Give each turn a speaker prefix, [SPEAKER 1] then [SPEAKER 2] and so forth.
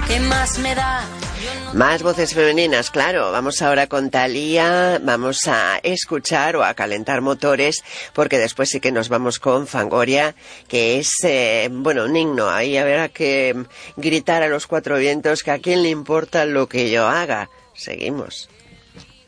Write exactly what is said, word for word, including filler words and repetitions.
[SPEAKER 1] ¿Qué más me da?
[SPEAKER 2] Más voces femeninas, claro. Vamos ahora con Thalía, vamos a escuchar o a calentar motores, porque después sí que nos vamos con Fangoria, que es, eh, bueno, un himno. Ahí habrá que gritar a los cuatro vientos que a quién le importa lo que yo haga. Seguimos.